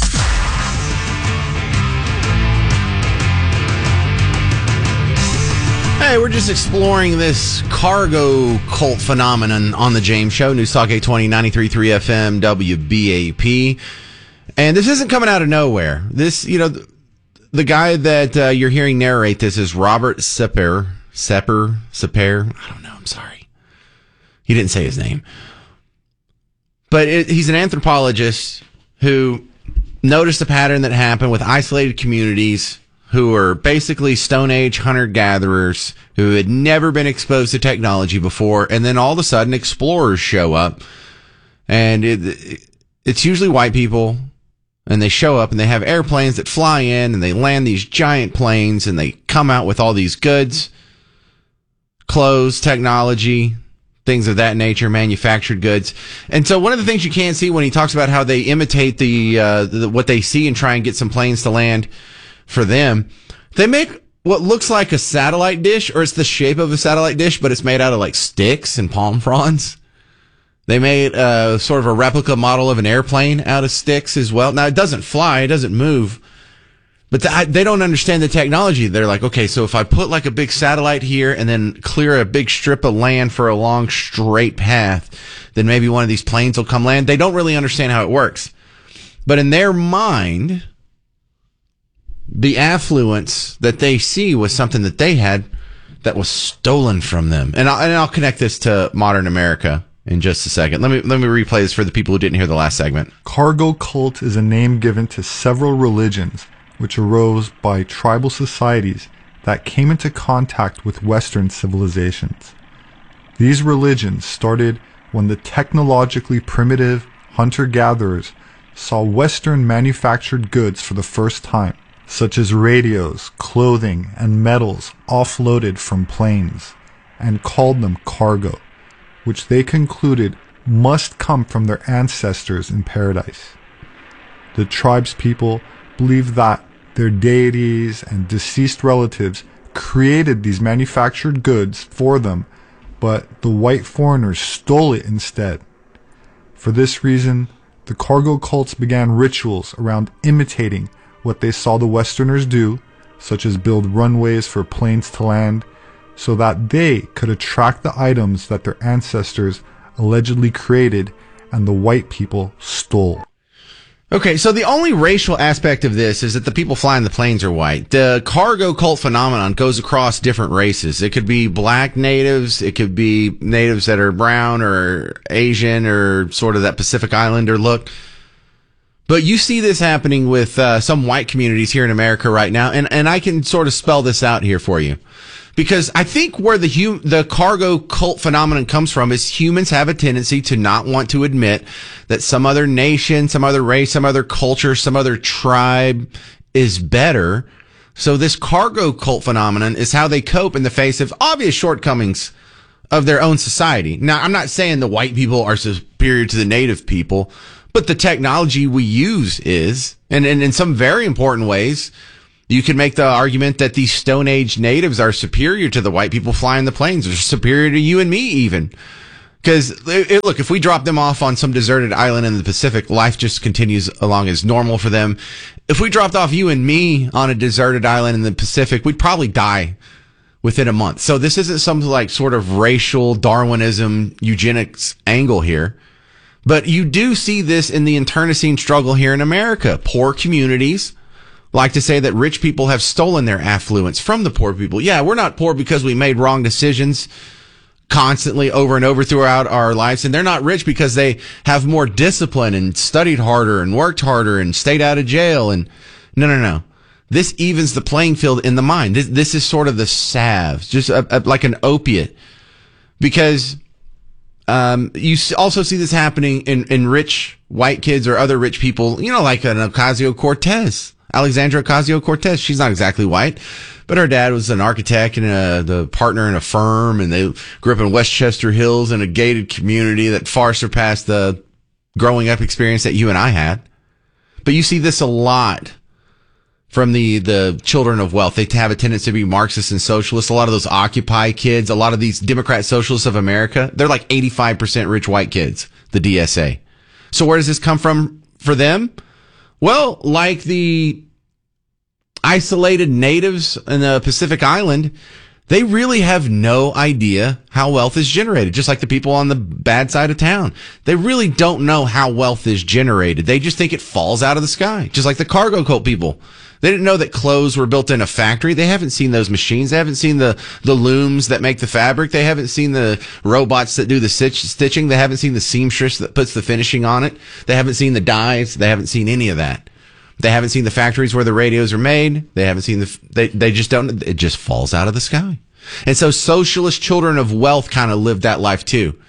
Hey, we're just exploring this cargo cult phenomenon on the James Show. News Talk eight twenty, ninety-three point three F M, W B A P. And this isn't coming out of nowhere. This, you know, the, the guy that uh, you're hearing narrate this is Robert Sepper. Sepper? Sepper? I don't know. I'm sorry. He didn't say his name. But it, he's an anthropologist who noticed a pattern that happened with isolated communities who are basically Stone Age hunter-gatherers who had never been exposed to technology before, and then all of a sudden explorers show up, and it, it, it's usually white people, and they show up, and they have airplanes that fly in, and they land these giant planes, and they come out with all these goods, clothes, technology, things of that nature, manufactured goods. And so one of the things you can't see when he talks about how they imitate the, uh, the what they see and try and get some planes to land for them, they make what looks like a satellite dish, or it's the shape of a satellite dish, but it's made out of like sticks and palm fronds. They made uh, sort of a replica model of an airplane out of sticks as well. Now, it doesn't fly, it doesn't move, but the, they don't understand the technology. They're like, okay, so if I put like a big satellite here and then clear a big strip of land for a long straight path, then maybe one of these planes will come land. They don't really understand how it works. But in their mind, the affluence that they see was something that they had that was stolen from them. And I'll, and I'll connect this to modern America in just a second. Let me let me replay this for the people who didn't hear the last segment. Cargo cult is a name given to several religions which arose by tribal societies that came into contact with Western civilizations. These religions started when the technologically primitive hunter-gatherers saw Western manufactured goods for the first time, such as radios, clothing, and metals offloaded from planes, and called them cargo, which they concluded must come from their ancestors in paradise. The tribe's people believed that their deities and deceased relatives created these manufactured goods for them, but the white foreigners stole it instead. For this reason, the cargo cults began rituals around imitating what they saw the Westerners do, such as build runways for planes to land, so that they could attract the items that their ancestors allegedly created and the white people stole. Okay, so the only racial aspect of this is that the people flying the planes are white. The cargo cult phenomenon goes across different races. It could be black natives. It could be natives that are brown or Asian or sort of that Pacific Islander look. But you see this happening with uh, some white communities here in America right now, and, and I can sort of spell this out here for you. Because I think where the hum- the cargo cult phenomenon comes from is humans have a tendency to not want to admit that some other nation, some other race, some other culture, some other tribe is better. So this cargo cult phenomenon is how they cope in the face of obvious shortcomings of their own society. Now, I'm not saying the white people are superior to the native people, but the technology we use is, and, and in some very important ways, you can make the argument that these Stone Age natives are superior to the white people flying the planes, or superior to you and me even. Because, look, if we drop them off on some deserted island in the Pacific, life just continues along as normal for them. If we dropped off you and me on a deserted island in the Pacific, we'd probably die within a month. So this isn't some like sort of racial Darwinism eugenics angle here. But you do see this in the internecine struggle here in America. Poor communities like to say that rich people have stolen their affluence from the poor people. Yeah, we're not poor because we made wrong decisions constantly over and over throughout our lives. And they're not rich because they have more discipline and studied harder and worked harder and stayed out of jail. And no, no, no. This evens the playing field in the mind. This, this is sort of the salve, just a, a, like an opiate. Because um, you also see this happening in, in rich white kids or other rich people, you know, like an Ocasio-Cortez. Alexandra Ocasio-Cortez, she's not exactly white, but her dad was an architect and a, the partner in a firm, and they grew up in Westchester Hills in a gated community that far surpassed the growing up experience that you and I had. But you see this a lot from the, the children of wealth. They have a tendency to be Marxist and socialist. A lot of those Occupy kids, a lot of these Democrat Socialists of America, they're like eighty-five percent rich white kids, the D S A. So where does this come from for them? Well, like the isolated natives in the Pacific Island, they really have no idea how wealth is generated, just like the people on the bad side of town. They really don't know how wealth is generated. They just think it falls out of the sky, just like the cargo cult people. They didn't know that clothes were built in a factory. They haven't seen those machines. They haven't seen the, the looms that make the fabric. They haven't seen the robots that do the stitch, stitching. They haven't seen the seamstress that puts the finishing on it. They haven't seen the dyes. They haven't seen any of that. They haven't seen the factories where the radios are made. They haven't seen the, they, they just don't, it just falls out of the sky. And so socialist children of wealth kind of live that life too.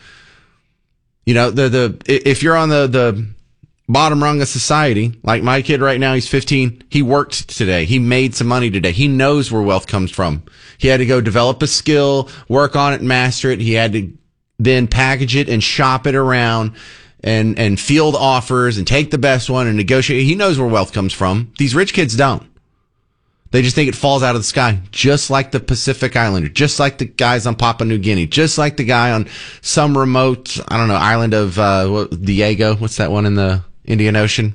You know, the, the, if you're on the, the bottom rung of society, like my kid right now, he's fifteen. He worked today. He made some money today. He knows where wealth comes from. He had to go develop a skill, work on it, master it. He had to then package it and shop it around and, and field offers and take the best one and negotiate. He knows where wealth comes from. These rich kids don't. They just think it falls out of the sky, just like the Pacific Islander, just like the guys on Papua New Guinea, just like the guy on some remote, I don't know, island of uh, Diego. What's that one in the Indian Ocean?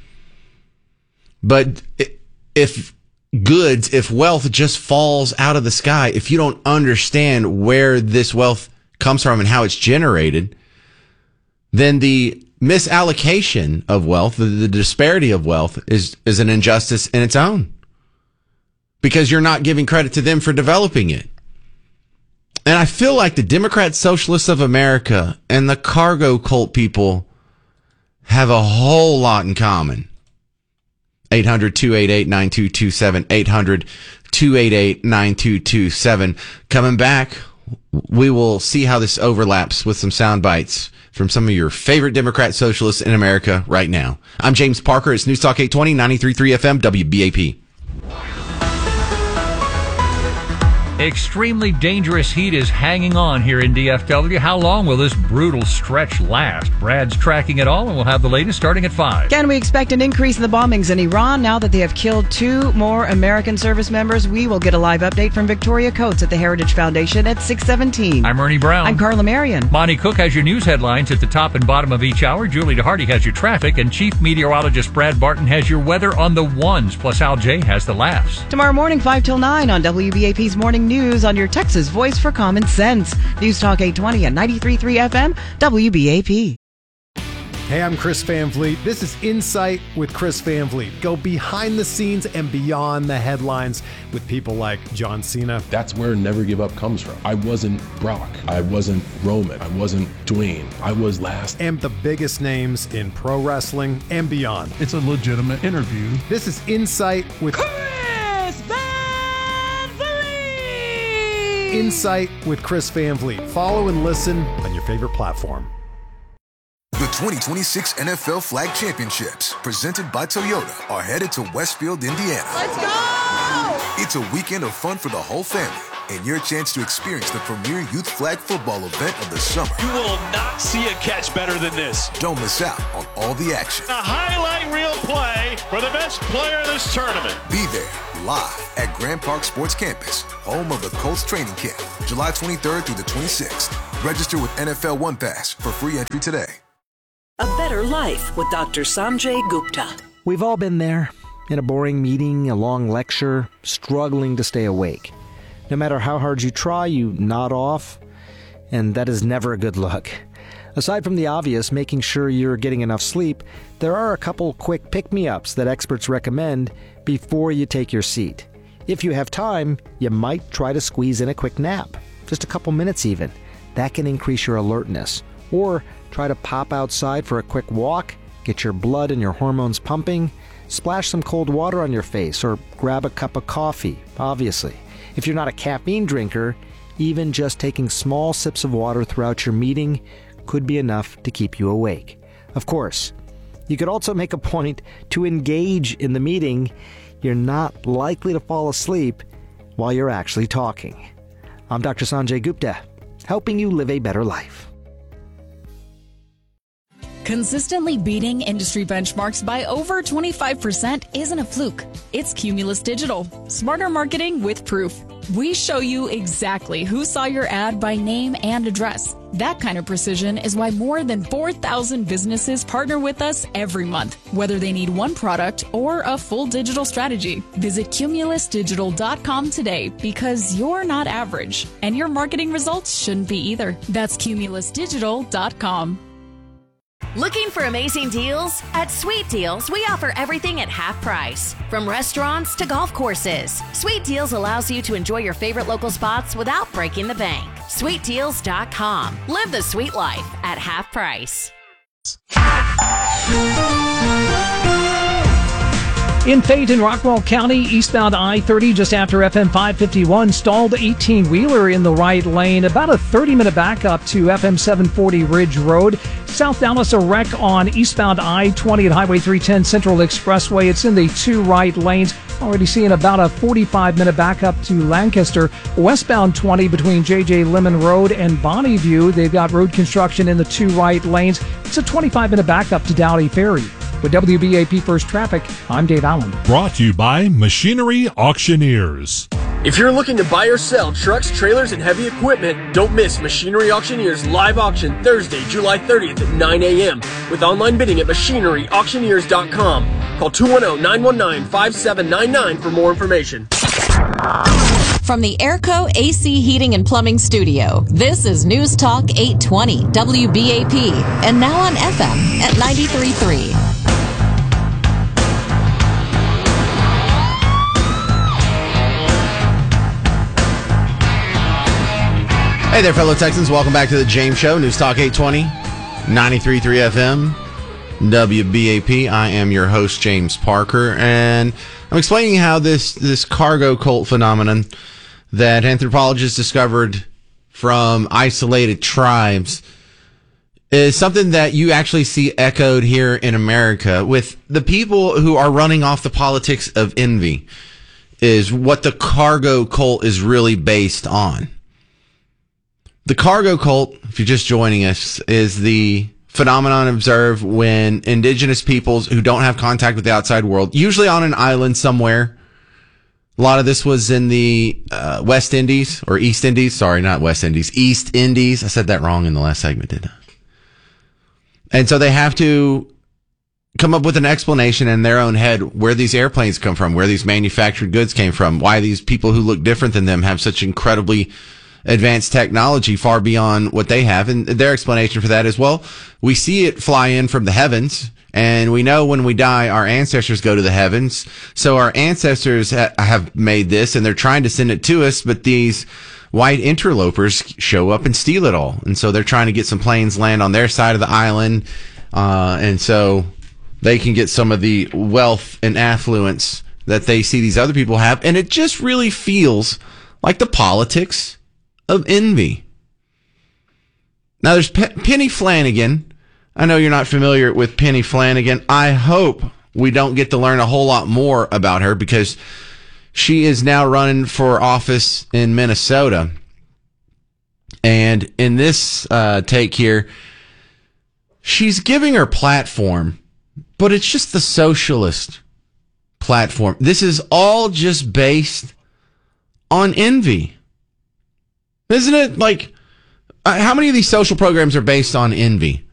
But if goods, if wealth just falls out of the sky, if you don't understand where this wealth comes from and how it's generated, then the misallocation of wealth, the, the disparity of wealth is, is an injustice in its own. Because you're not giving credit to them for developing it. And I feel like the Democrat Socialists of America and the cargo cult people have a whole lot in common. eight hundred, two eight eight, nine two two seven, eight hundred, two eight eight, nine two two seven. Coming back, we will see how this overlaps with some sound bites from some of your favorite Democrat Socialists in America right now. I'm James Parker. It's News Talk eight twenty, ninety-three point three F M, W B A P. Extremely dangerous heat is hanging on here in D F W. How long will this brutal stretch last? Brad's tracking it all, and we'll have the latest starting at five. Can we expect an increase in the bombings in Iran now that they have killed two more American service members? We will get a live update from Victoria Coates at the Heritage Foundation at six seventeen. I'm Ernie Brown. I'm Carla Marion. Monty Cook has your news headlines at the top and bottom of each hour. Julie DeHarty has your traffic, and Chief Meteorologist Brad Barton has your weather on the ones. Plus, Al J has the laughs. Tomorrow morning, five till nine on W B A P's Morning News on your Texas voice for common sense. News Talk eight twenty and ninety-three point three F M, W B A P. Hey, I'm Chris Van Vliet. This is Insight with Chris Van Vliet. Go behind the scenes and beyond the headlines with people like John Cena. That's where Never Give Up comes from. I wasn't Brock. I wasn't Roman. I wasn't Dwayne. I was last. And the biggest names in pro wrestling and beyond. It's a legitimate interview. This is Insight with Chris Van Vliet! Insight with Chris Van Vliet. Follow and listen on your favorite platform. The twenty twenty-six N F L Flag Championships, presented by Toyota, are headed to Westfield, Indiana. Let's go! It's a weekend of fun for the whole family and your chance to experience the premier youth flag football event of the summer. You will not see a catch better than this. Don't miss out on all the action. A highlight reel play for the best player in this tournament. Be there live at Grand Park Sports Campus, home of the Colts training camp, July twenty-third through the twenty-sixth. Register with N F L One Pass for free entry today. A better life with Doctor Sanjay Gupta. We've all been there, in a boring meeting, a long lecture, struggling to stay awake. No matter how hard you try, you nod off, and that is never a good look. Aside from the obvious, making sure you're getting enough sleep, there are a couple quick pick-me-ups that experts recommend before you take your seat. If you have time, you might try to squeeze in a quick nap, just a couple minutes even. That can increase your alertness. Or try to pop outside for a quick walk, get your blood and your hormones pumping, splash some cold water on your face, or grab a cup of coffee, obviously. If you're not a caffeine drinker, even just taking small sips of water throughout your meeting could be enough to keep you awake. Of course, you could also make a point to engage in the meeting. You're not likely to fall asleep while you're actually talking. I'm Doctor Sanjay Gupta, helping you live a better life. Consistently beating industry benchmarks by over twenty-five percent isn't a fluke. It's Cumulus Digital. Smarter marketing with proof. We show you exactly who saw your ad by name and address. That kind of precision is why more than four thousand businesses partner with us every month, whether they need one product or a full digital strategy. Visit cumulus digital dot com today because you're not average, and your marketing results shouldn't be either. That's cumulus digital dot com. Looking for amazing deals? At Sweet Deals, we offer everything at half price. From restaurants to golf courses, Sweet Deals allows you to enjoy your favorite local spots without breaking the bank. sweet deals dot com. Live the sweet life at half price. In Phaeton, Rockwall County, eastbound I thirty, just after F M five fifty-one, stalled eighteen-wheeler in the right lane. About a thirty-minute backup to F M seven forty Ridge Road. South Dallas, a wreck on eastbound I twenty at Highway three ten Central Expressway. It's in the two right lanes. Already seeing about a forty-five minute backup to Lancaster. Westbound twenty between J J Lemon Road and Bonneview. They've got road construction in the two right lanes. It's a twenty-five minute backup to Dowdy Ferry. With W B A P First Traffic, I'm Dave Allen. Brought to you by Machinery Auctioneers. If you're looking to buy or sell trucks, trailers, and heavy equipment, don't miss Machinery Auctioneers live auction Thursday, July thirtieth at nine a.m. with online bidding at machinery auctioneers dot com. Call two one zero, nine one nine, five seven nine nine for more information. From the Airco A C Heating and Plumbing Studio, this is News Talk eight twenty W B A P, and now on F M at ninety-three point three. Hey there, fellow Texans. Welcome back to the James Show. News Talk eight twenty, ninety-three point three F M, W B A P. I am your host, James Parker, and I'm explaining how this, this cargo cult phenomenon that anthropologists discovered from isolated tribes is something that you actually see echoed here in America with the people who are running off the politics of envy is what the cargo cult is really based on. The cargo cult, if you're just joining us, is the phenomenon observed when indigenous peoples who don't have contact with the outside world, usually on an island somewhere. A lot of this was in the uh, West Indies, or East Indies. Sorry, not West Indies. East Indies. I said that wrong in the last segment, didn't I? And so they have to come up with an explanation in their own head where these airplanes come from, where these manufactured goods came from, why these people who look different than them have such incredibly advanced technology far beyond what they have. And their explanation for that is, well, we see it fly in from the heavens, and we know when we die, our ancestors go to the heavens. So our ancestors ha- have made this, and they're trying to send it to us, but these white interlopers show up and steal it all. And so they're trying to get some planes land on their side of the island, uh, and so they can get some of the wealth and affluence that they see these other people have. And it just really feels like the politics of envy. Now, there's Pe- Penny Flanagan. I know you're not familiar with Penny Flanagan. I hope we don't get to learn a whole lot more about her, because she is now running for office in Minnesota. And in this uh, take here, she's giving her platform, but it's just the socialist platform. This is all just based on envy. Isn't it? Like, uh, how many of these social programs are based on envy?